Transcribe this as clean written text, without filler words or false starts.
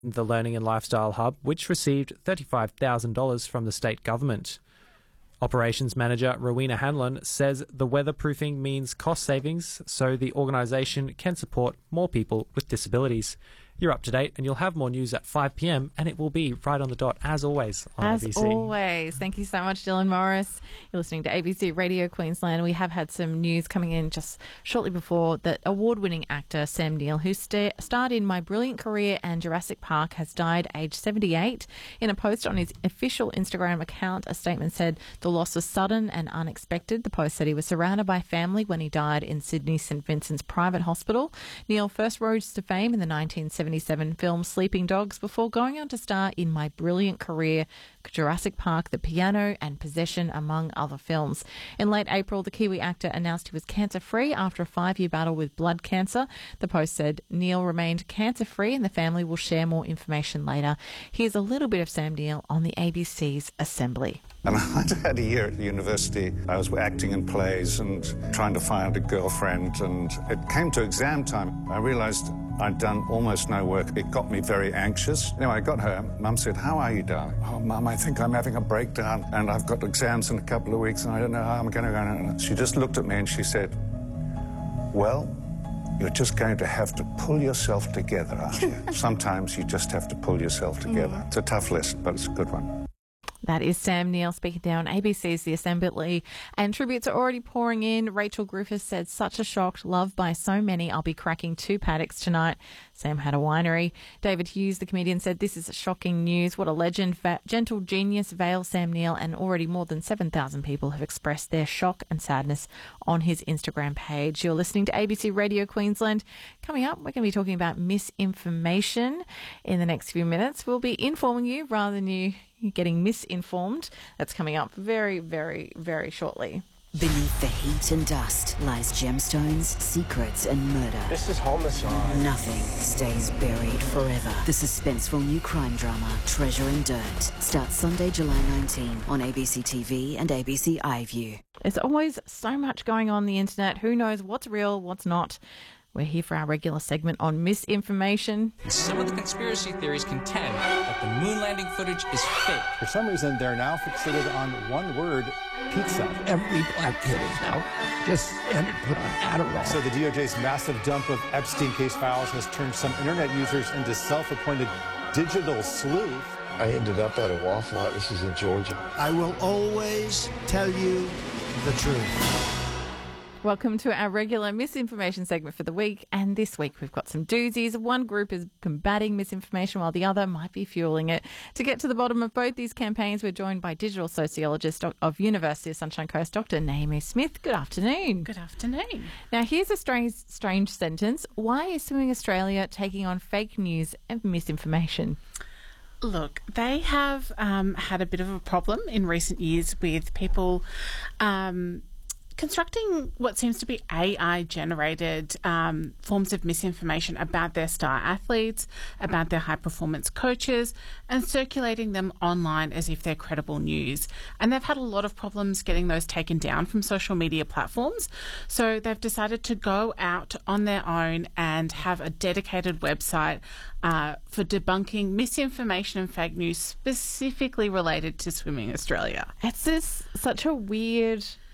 the Learning and Lifestyle Hub, which received $35,000 from the state government. Operations Manager Rowena Hanlon says the weatherproofing means cost savings so the organisation can support more people with disabilities. You're up to date and you'll have more news at 5 p.m. and it will be right on the dot as always on ABC. As always. Thank you so much, Dylan Morris. You're listening to ABC Radio Queensland. We have had some news coming in just shortly before that award-winning actor Sam Neill, who starred in My Brilliant Career and Jurassic Park, has died aged 78. In a post on his official Instagram account, a statement said the loss was sudden and unexpected. The post said he was surrounded by family when he died in Sydney St Vincent's private hospital. Neill first rose to fame in the 1977 film Sleeping Dogs before going on to star in My Brilliant Career, Jurassic Park, The Piano and Possession, among other films. In late April, the Kiwi actor announced he was cancer-free after a 5-year battle with blood cancer. The post said Neill remained cancer-free and the family will share more information later. Here's a little bit of Sam Neill on the ABC's Assembly. And I'd had a year at the university. I was acting in plays and trying to find a girlfriend, and it came to exam time. I realised I'd done almost no work. It got me very anxious. Anyway, I got home. Mum said, "How are you, darling?" "Oh, Mum, I think I'm having a breakdown and I've got exams in a couple of weeks and I don't know how I'm going to go." And she just looked at me and she said, "Well, you're just going to have to pull yourself together, aren't you?" Sometimes you just have to pull yourself together. It's a tough lesson, but it's a good one. That is Sam Neill speaking there on ABC's The Assembly. And tributes are already pouring in. Rachel Griffiths said, "Such a shock, loved by so many. I'll be cracking 2 paddocks tonight." Sam had a winery. David Hughes, the comedian, said, "This is shocking news. What a legend. Gentle genius, Vale Sam Neill." And already more than 7,000 people have expressed their shock and sadness on his Instagram page. You're listening to ABC Radio Queensland. Coming up, we're going to be talking about misinformation in the next few minutes. We'll be informing you rather than you getting misinformed. That's coming up very, very, very shortly. Beneath the heat and dust lies gemstones, secrets and murder. This is homicide. Nothing stays buried forever. The suspenseful new crime drama, Treasure and Dirt, starts Sunday, July 19 on ABC TV and ABC iView. There's always so much going on the internet. Who knows what's real, what's not? We're here for our regular segment on misinformation. Some of the conspiracy theories contend that the moon landing footage is fake. For some reason, they're now fixated on one word, pizza. Every black kid is now just ended put on Adderall. So the DOJ's massive dump of Epstein case files has turned some internet users into self-appointed digital sleuth. I ended up at a Waffle Hut. This is in Georgia. I will always tell you the truth. Welcome to our regular misinformation segment for the week. And this week we've got some doozies. One group is combating misinformation while the other might be fueling it. To get to the bottom of both these campaigns, we're joined by digital sociologist of University of Sunshine Coast, Dr. Naomi Smith. Good afternoon. Good afternoon. Now, here's a strange sentence. Why is Swimming Australia taking on fake news and misinformation? Look, they have had a bit of a problem in recent years with people constructing what seems to be AI-generated forms of misinformation about their star athletes, about their high-performance coaches, and circulating them online as if they're credible news. And they've had a lot of problems getting those taken down from social media platforms. So they've decided to go out on their own and have a dedicated website for debunking misinformation and fake news specifically related to Swimming Australia. It's such a weird